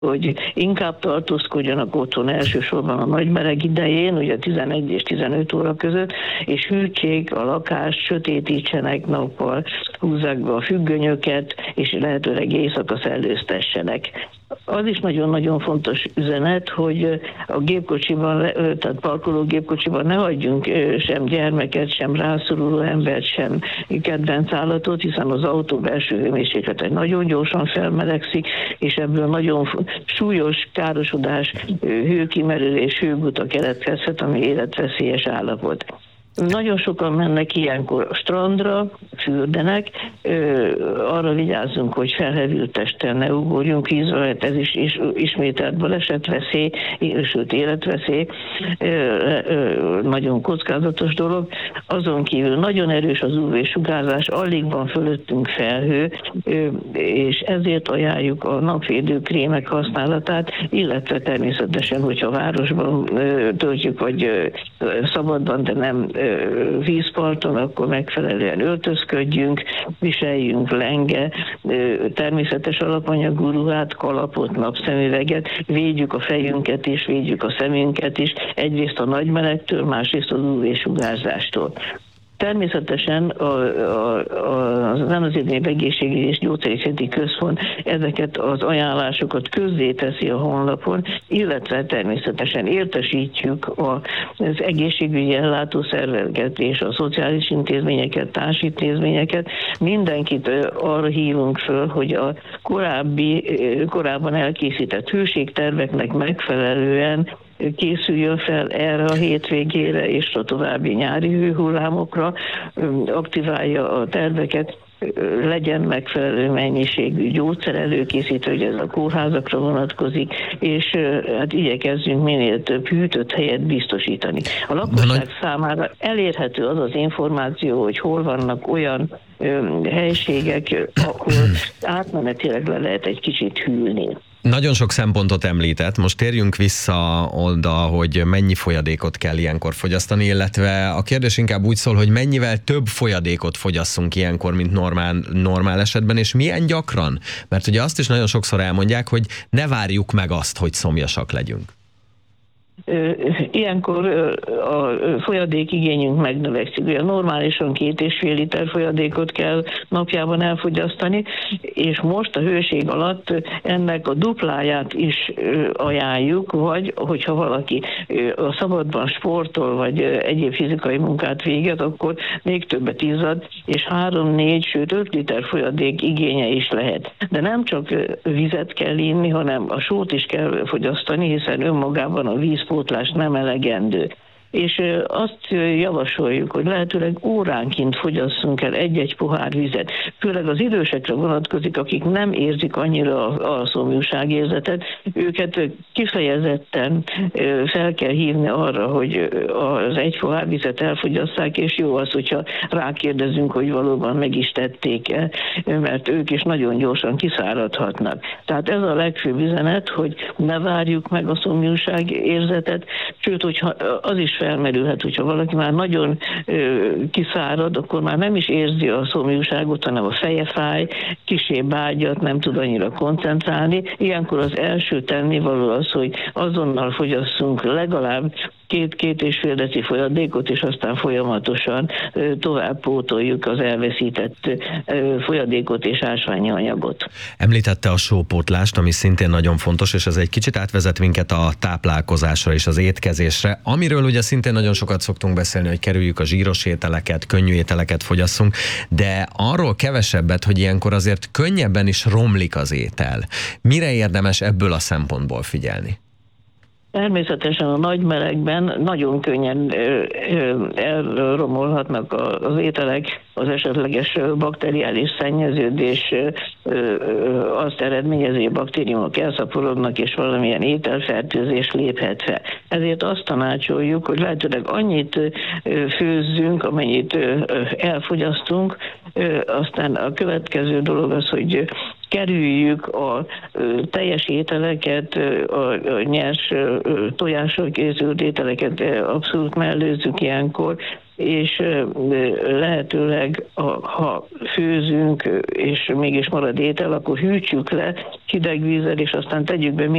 hogy inkább tartózkodjanak otthon elsősorban a nagy meleg idején, ugye 11 és 15 óra között, és hűtsék a lakást, sötétítsenek nappal, húzzák be a függönyöket, és lehetőleg éjszaka szellőztessenek. Az is nagyon-nagyon fontos üzenet, hogy a gépkocsiban, tehát parkoló gépkocsiban ne hagyjunk sem gyermeket, sem rászoruló embert, sem kedvenc állatot, hiszen az autó belső hőmérséklete nagyon gyorsan felmelegszik, és ebből nagyon súlyos károsodás, hőkimerülés, hőguta keletkezhet, ami életveszélyes állapot. Nagyon sokan mennek ilyenkor a strandra, fürdenek, arra vigyázzunk, hogy felhevült testen ne ugorjunk vízbe, mert ez is ismételt balesetveszély, sőt életveszély, nagyon kockázatos dolog. Azon kívül nagyon erős az UV-sugárzás, alig van fölöttünk felhő, és ezért ajánljuk a napvédő krémek használatát, illetve természetesen, hogyha városban töltjük, vagy szabadban, de nem vízparton, akkor megfelelően öltözködjünk, viseljünk lenge, természetes alapanyagú ruhát, kalapot, napszemüveget, védjük a fejünket és védjük a szemünket is, egyrészt a nagy melegtől, másrészt az UV-sugárzástól. Természetesen az Nemzeti Egészségügyi és Gyógyszerészeti Központ ezeket az ajánlásokat közzéteszi a honlapon, illetve természetesen értesítjük az egészségügyi ellátószerveket és a szociális intézményeket, társintézményeket. Mindenkit arra hívunk föl, hogy a korábban elkészített hőségterveknek megfelelően készüljön fel erre a hétvégére és a további nyári hőhullámokra, aktiválja a terveket, legyen megfelelő mennyiségű gyógyszer előkészítve, hogy ez a kórházakra vonatkozik, és hát igyekezzünk minél több hűtött helyet biztosítani. A lakosság számára elérhető az az információ, hogy hol vannak olyan helységek, ahol átmenetileg le lehet egy kicsit hűlni. Nagyon sok szempontot említett, most térjünk vissza oda, hogy mennyi folyadékot kell ilyenkor fogyasztani, illetve a kérdés inkább úgy szól, hogy mennyivel több folyadékot fogyasszunk ilyenkor, mint normál esetben, és milyen gyakran? Mert ugye azt is nagyon sokszor elmondják, hogy ne várjuk meg azt, hogy szomjasak legyünk. Ilyenkor a folyadék igényünk megnövekszik. Ugye normálisan 2,5 liter folyadékot kell napjában elfogyasztani, és most a hőség alatt ennek a dupláját is ajánljuk, vagy hogyha valaki a szabadban sportol, vagy egyéb fizikai munkát végez, akkor még többet izzad, és 3-4, sőt 5 liter folyadék igénye is lehet. De nem csak vizet kell inni, hanem a sót is kell fogyasztani, hiszen önmagában a vízpótlás nem elegendő. És azt javasoljuk, hogy lehetőleg óránként fogyasszunk el egy-egy pohár vizet. Főleg az idősekre vonatkozik, akik nem érzik annyira a szomjúságérzetet, őket kifejezetten fel kell hívni arra, hogy az egy pohár vizet elfogyasszák, és jó az, hogyha rákérdezünk, hogy valóban meg is tették-e, mert ők is nagyon gyorsan kiszáradhatnak. Tehát ez a legfőbb üzenet, hogy ne várjuk meg a szomjúságérzetet, sőt, hogyha az is felmerülhet, hogyha valaki már nagyon kiszárad, akkor már nem is érzi a szomjúságot, hanem a feje fáj, kissé bágyat, nem tud annyira koncentrálni. Ilyenkor az első tennivaló az, hogy azonnal fogyasszunk legalább 2-2,5 deci folyadékot, és aztán folyamatosan tovább pótoljuk az elveszített folyadékot és ásványi anyagot. Említette a sópótlást, ami szintén nagyon fontos, és ez egy kicsit átvezet minket a táplálkozásra és az étkezésre, amiről ugye szintén nagyon sokat szoktunk beszélni, hogy kerüljük a zsíros ételeket, könnyű ételeket fogyasszunk, de arról kevesebbet, hogy ilyenkor azért könnyebben is romlik az étel. Mire érdemes ebből a szempontból figyelni? Természetesen a nagy melegben nagyon könnyen elromolhatnak az ételek, az esetleges bakteriális szennyeződés azt eredményező, hogy a baktériumok elszaporodnak, és valamilyen ételfertőzés léphet fel. Ezért azt tanácsoljuk, hogy lehetőleg annyit főzzünk, amennyit elfogyasztunk, aztán a következő dolog az, hogy kerüljük a teljes ételeket, a nyers tojással készült ételeket abszolút mellőzzük ilyenkor, és lehetőleg, ha főzünk, és mégis marad étel, akkor hűtsük le hideg vízzel, és aztán tegyük be